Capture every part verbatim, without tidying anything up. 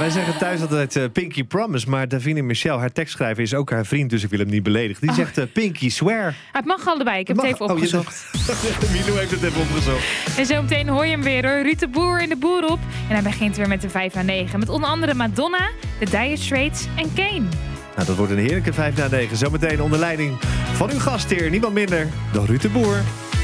wij zeggen thuis altijd uh, Pinky Promise. Maar Davine Michel, haar tekstschrijver, is ook haar vriend. Dus ik wil hem niet beledigen. Die oh. zegt uh, Pinky Swear. Het mag allebei. Ik heb het, het even opgezocht. Oh, Milou heeft het even opgezocht. En zo meteen hoor je hem weer hoor. Ruud de Boer in de Boerop. En hij begint weer met de vijf na negen. Met onder andere Madonna, de Dire Straits en Kane. Nou, dat wordt een heerlijke vijf na negen. Zometeen onder leiding van uw gastheer. Niemand minder dan Ruud de Boer.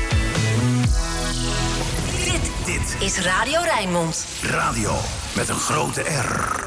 Dit, dit is Radio Rijnmond. Radio met een grote R.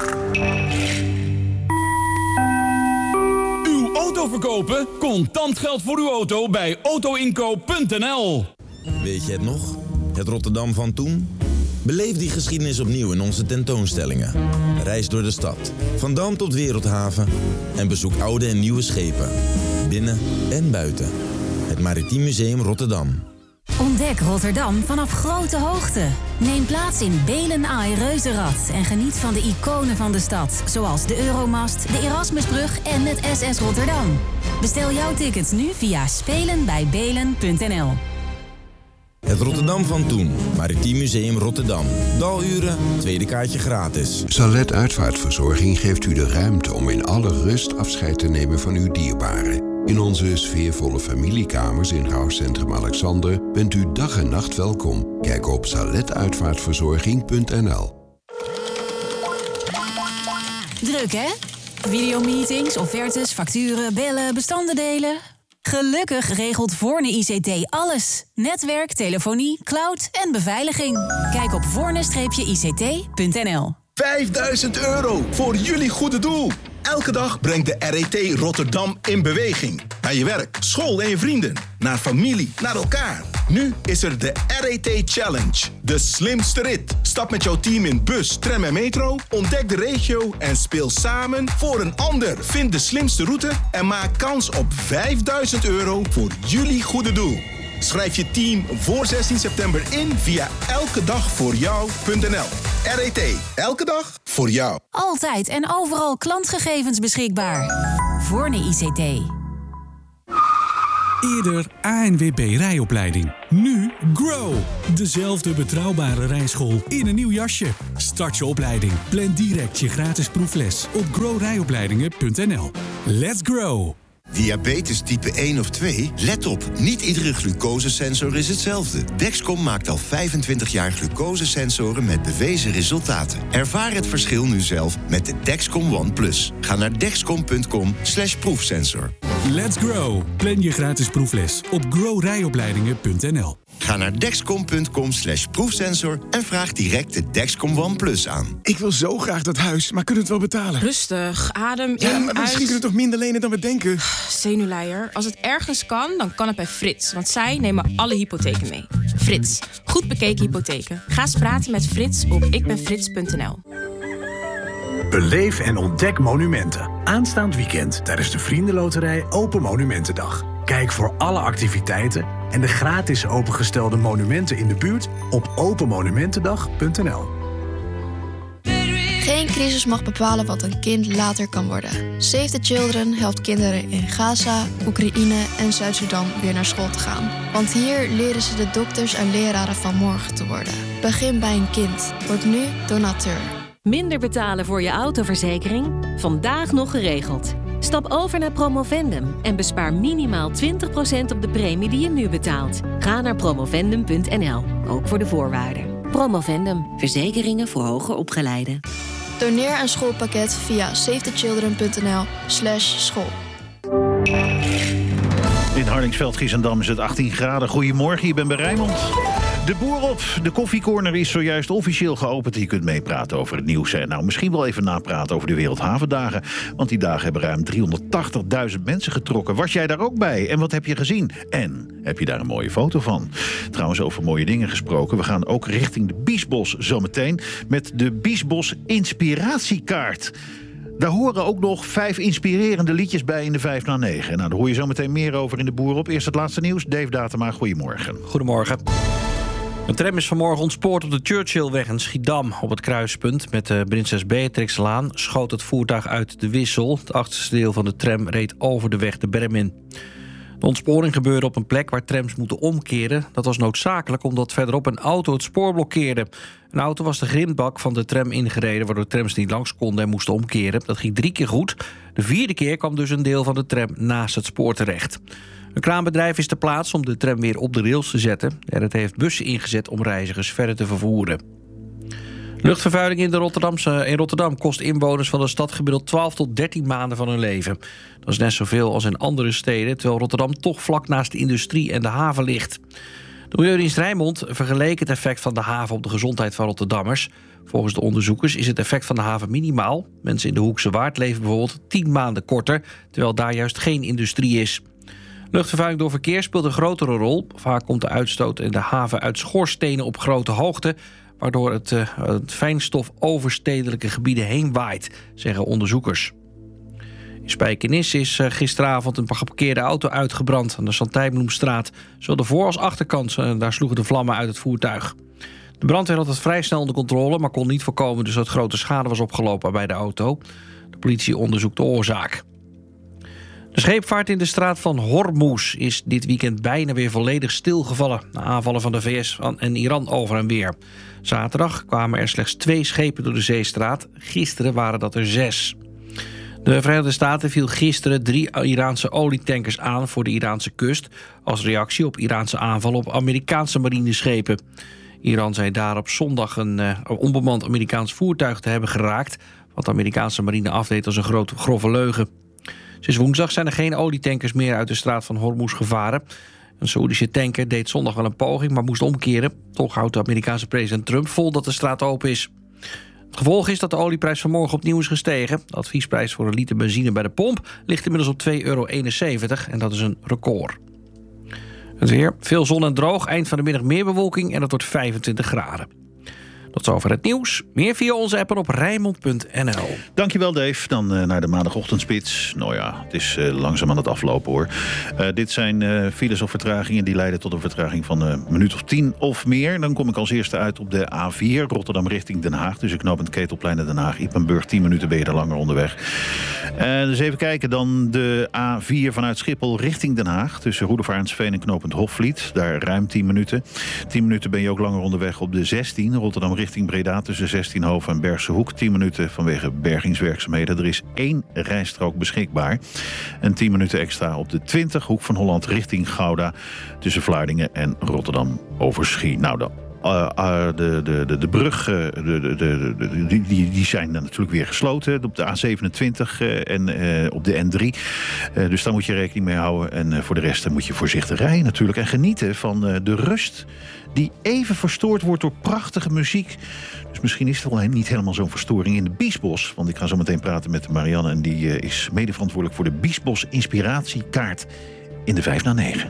Uw auto verkopen? Contant geld voor uw auto bij autoinkoop punt n l. Weet je het nog? Het Rotterdam van toen? Beleef die geschiedenis opnieuw in onze tentoonstellingen. Reis door de stad, van Dam tot Wereldhaven. En bezoek oude en nieuwe schepen. Binnen en buiten. Het Maritiem Museum Rotterdam. Ontdek Rotterdam vanaf grote hoogte. Neem plaats in Belen Ai Reuzenrad en geniet van de iconen van de stad. Zoals de Euromast, de Erasmusbrug en het S S Rotterdam. Bestel jouw tickets nu via spelen bij belen punt n l. Het Rotterdam van toen. Maritiem Museum Rotterdam. Daluren, tweede kaartje gratis. Salet Uitvaartverzorging geeft u de ruimte om in alle rust afscheid te nemen van uw dierbaren. In onze sfeervolle familiekamers in rouwcentrum Alexander bent u dag en nacht welkom. Kijk op salet uitvaartverzorging punt n l. Druk hè? Videomeetings, offertes, facturen, bellen, bestanden delen. Gelukkig regelt Voorne I C T alles. Netwerk, telefonie, cloud en beveiliging. Kijk op voorne I C T punt n l. vijfduizend euro voor jullie goede doel. Elke dag brengt de R E T Rotterdam in beweging. Naar je werk, school en je vrienden. Naar familie, naar elkaar. Nu is er de R E T Challenge. De slimste rit. Stap met jouw team in bus, tram en metro. Ontdek de regio en speel samen voor een ander. Vind de slimste route en maak kans op vijfduizend euro voor jullie goede doel. Schrijf je team voor zestien september in via elkedagvoorjou punt n l. R E T. Elke dag voor jou. Altijd en overal klantgegevens beschikbaar. Voorne I C T. Eerder A N W B rijopleiding. Nu Grow. Dezelfde betrouwbare rijschool in een nieuw jasje. Start je opleiding. Plan direct je gratis proefles op grow rijopleidingen punt n l. Let's grow. Diabetes type één of twee? Let op, niet iedere glucosesensor is hetzelfde. Dexcom maakt al vijfentwintig jaar glucosesensoren met bewezen resultaten. Ervaar het verschil nu zelf met de Dexcom One Plus. Ga naar dexcom punt com slash proefsensor. Let's grow. Plan je gratis proefles op grow rijopleidingen punt n l. Ga naar dexcom punt com slash proefsensor en vraag direct de Dexcom One Plus aan. Ik wil zo graag dat huis, maar kunnen we het wel betalen? Rustig, adem ja, in, maar misschien uit. kunnen we toch minder lenen dan we denken? Zenuwleier. Als het ergens kan, dan kan het bij Frits. Want zij nemen alle hypotheken mee. Frits. Goed bekeken hypotheken. Ga eens praten met Frits op ik ben frits punt n l. Beleef en ontdek monumenten. Aanstaand weekend tijdens de Vriendenloterij Open Monumentendag. Kijk voor alle activiteiten en de gratis opengestelde monumenten in de buurt op open monumentendag punt n l. Geen crisis mag bepalen wat een kind later kan worden. Save the Children helpt kinderen in Gaza, Oekraïne en Zuid-Sudan weer naar school te gaan. Want hier leren ze de dokters en leraren van morgen te worden. Begin bij een kind. Word nu donateur. Minder betalen voor je autoverzekering? Vandaag nog geregeld. Stap over naar Promovendum en bespaar minimaal twintig procent op de premie die je nu betaalt. Ga naar promovendum punt n l, ook voor de voorwaarden. Promovendum, verzekeringen voor hoger opgeleiden. Doneer een schoolpakket via save the children punt n l slash school. In Hardingsveld, Giessendam is het achttien graden. Goedemorgen, je bent bij Rijnmond. De Boer op. De koffiecorner is zojuist officieel geopend. Je kunt meepraten over het nieuws. En nou, misschien wel even napraten over de Wereldhavendagen. Want die dagen hebben ruim driehonderdtachtigduizend mensen getrokken. Was jij daar ook bij? En wat heb je gezien? En heb je daar een mooie foto van? Trouwens, over mooie dingen gesproken. We gaan ook richting de Biesbos zometeen met de Biesbos Inspiratiekaart. Daar horen ook nog vijf inspirerende liedjes bij in de vijf na negen. Nou, daar hoor je zo meteen meer over in de Boer op. Eerst het laatste nieuws. Dave Datema, goedemorgen. Goedemorgen. Een tram is vanmorgen ontspoord op de Churchillweg in Schiedam. Op het kruispunt met de Prinses Beatrixlaan schoot het voertuig uit de wissel. Het achterste deel van de tram reed over de weg de berm in. De ontsporing gebeurde op een plek waar trams moeten omkeren. Dat was noodzakelijk omdat verderop een auto het spoor blokkeerde. Een auto was de grindbak van de tram ingereden, waardoor trams niet langs konden en moesten omkeren. Dat ging drie keer goed. De vierde keer kwam dus een deel van de tram naast het spoor terecht. Een kraanbedrijf is ter plaatse om de tram weer op de rails te zetten. En het heeft bussen ingezet om reizigers verder te vervoeren. Luchtvervuiling in, de Rotterdamse, in Rotterdam kost inwoners van de stad gemiddeld twaalf tot dertien maanden van hun leven. Dat is net zoveel als in andere steden, terwijl Rotterdam toch vlak naast de industrie en de haven ligt. De Milieudienst Rijnmond vergeleek het effect van de haven op de gezondheid van Rotterdammers. Volgens de onderzoekers is het effect van de haven minimaal. Mensen in de Hoekse Waard leven bijvoorbeeld tien maanden korter, terwijl daar juist geen industrie is. Luchtvervuiling door verkeer speelt een grotere rol. Vaak komt de uitstoot in de haven uit schoorstenen op grote hoogte, waardoor het, uh, het fijnstof over stedelijke gebieden heen waait, zeggen onderzoekers. In Spijkenisse is uh, gisteravond een geparkeerde auto uitgebrand aan de Santijnbloemstraat. Zowel de voor- als achterkant, uh, daar sloegen de vlammen uit het voertuig. De brandweer had het vrij snel onder controle, maar kon niet voorkomen dus dat grote schade was opgelopen bij de auto. De politie onderzoekt de oorzaak. De scheepvaart in de straat van Hormuz is dit weekend bijna weer volledig stilgevallen na aanvallen van de V S en Iran over en weer. Zaterdag kwamen er slechts twee schepen door de zeestraat. Gisteren waren dat er zes. De Verenigde Staten viel gisteren drie Iraanse olietankers aan voor de Iraanse kust als reactie op Iraanse aanvallen op Amerikaanse marineschepen. Iran zei daarop zondag een uh, onbemand Amerikaans voertuig te hebben geraakt, wat de Amerikaanse marine afdeed als een grote grove leugen. Sinds woensdag zijn er geen olietankers meer uit de straat van Hormuz gevaren. Een Saoedische tanker deed zondag wel een poging, maar moest omkeren. Toch houdt de Amerikaanse president Trump vol dat de straat open is. Het gevolg is dat de olieprijs vanmorgen opnieuw is gestegen. De adviesprijs voor een liter benzine bij de pomp ligt inmiddels op twee euro eenenzeventig en dat is een record. Het weer, veel zon en droog, eind van de middag meer bewolking en het wordt vijfentwintig graden. Tot zover het nieuws. Meer via onze app en op Rijnmond punt n l. Dankjewel Dave. Dan uh, naar de maandagochtendspits. Nou ja, het is uh, langzaam aan het aflopen hoor. Uh, dit zijn uh, files of vertragingen die leiden tot een vertraging van een minuut of tien of meer. Dan kom ik als eerste uit op de A vier. Rotterdam richting Den Haag. Dus ik knooppunt Ketelplein in Den Haag. Ippenburg, tien minuten ben je er langer onderweg. Uh, dus even kijken. Dan de A vier vanuit Schiphol richting Den Haag. Tussen Roedevaartsveen en knooppunt Hofvliet. Daar ruim tien minuten. tien minuten ben je ook langer onderweg op de zestien. Rotterdam richting Breda tussen zestienhoven en Bergse Hoek. tien minuten vanwege bergingswerkzaamheden. Er is één rijstrook beschikbaar. En tien minuten extra op de twintig. Hoek van Holland richting Gouda. Tussen Vlaardingen en Rotterdam Overschie. Nou, de, uh, uh, de, de, de, de brug, uh, de, de, de, de, die, die, die zijn dan natuurlijk weer gesloten. Op de A zevenentwintig uh, en uh, op de N drie. Uh, dus daar moet je rekening mee houden. En uh, voor de rest uh, moet je voorzichtig rijden natuurlijk. En genieten van uh, de rust die even verstoord wordt door prachtige muziek. Dus misschien is het wel niet helemaal zo'n verstoring in de Biesbos. Want ik ga zo meteen praten met Marianne en die uh, is mede verantwoordelijk voor de Biesbos Inspiratiekaart in de vijf na negen.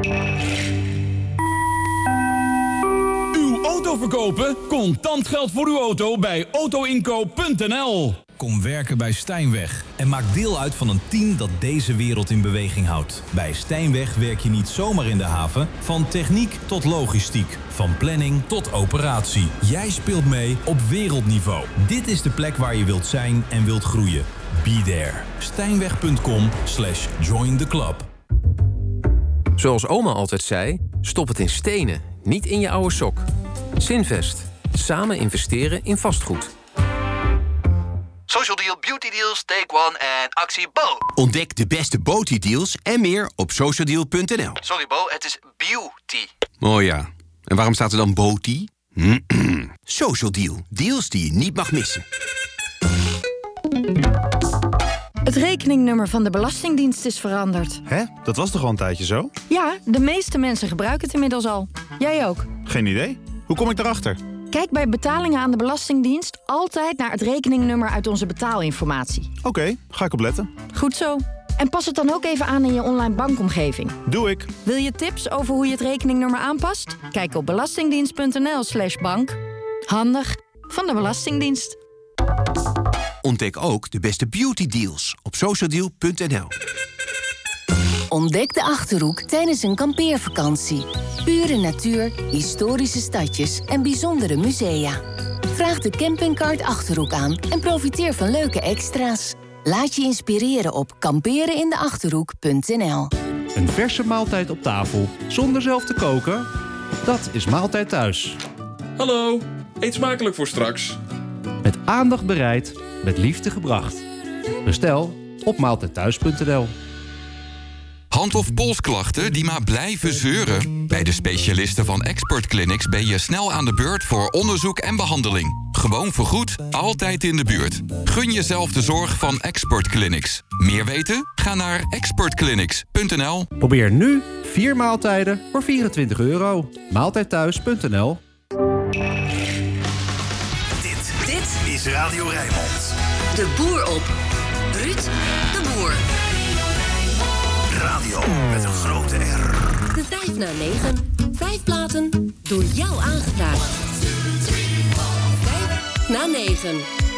Uw auto verkopen? Contant geld voor uw auto bij auto inkoop punt n l. Kom werken bij Stijnweg en maak deel uit van een team dat deze wereld in beweging houdt. Bij Stijnweg werk je niet zomaar in de haven, van techniek tot logistiek, van planning tot operatie. Jij speelt mee op wereldniveau. Dit is de plek waar je wilt zijn en wilt groeien. Be there. Stijnweg punt com slash join the club. Zoals oma altijd zei, stop het in stenen, niet in je oude sok. Zinvest. Samen investeren in vastgoed. Social Deal, Beauty Deals, Take One en actie Bo. Ontdek de beste Beauty-deals en meer op social deal punt n l. Sorry Bo, het is beauty. Oh ja, en waarom staat er dan Beauty? Social Deal, deals die je niet mag missen. Het rekeningnummer van de Belastingdienst is veranderd. Hè? Dat was toch al een tijdje zo? Ja, de meeste mensen gebruiken het inmiddels al. Jij ook. Geen idee. Hoe kom ik erachter? Kijk bij betalingen aan de Belastingdienst altijd naar het rekeningnummer uit onze betaalinformatie. Oké, okay, ga ik opletten. Goed zo. En pas het dan ook even aan in je online bankomgeving. Doe ik. Wil je tips over hoe je het rekeningnummer aanpast? Kijk op belastingdienst punt n l slash bank. Handig van de Belastingdienst. Ontdek ook de beste beauty deals op social deal punt n l. Ontdek de Achterhoek tijdens een kampeervakantie. Pure natuur, historische stadjes en bijzondere musea. Vraag de campingkaart Achterhoek aan en profiteer van leuke extra's. Laat je inspireren op kamperenindachterhoek punt n l. Een verse maaltijd op tafel, zonder zelf te koken? Dat is Maaltijd Thuis. Hallo, eet smakelijk voor straks. Met aandacht bereid, met liefde gebracht. Bestel op maaltijdthuis punt n l. Hand- of polsklachten die maar blijven zeuren? Bij de specialisten van Expert Clinics ben je snel aan de beurt voor onderzoek en behandeling. Gewoon vergoed, altijd in de buurt. Gun jezelf de zorg van Expert Clinics. Meer weten? Ga naar expert clinics punt n l. Probeer nu vier maaltijden voor vierentwintig euro. maaltijdthuis punt n l. Dit, dit is Radio Rijnmond. De boer op. Ruud de Boer. Radio met een grote R. De vijf na negen. Vijf platen door jou aangevraagd. Vijf na negen.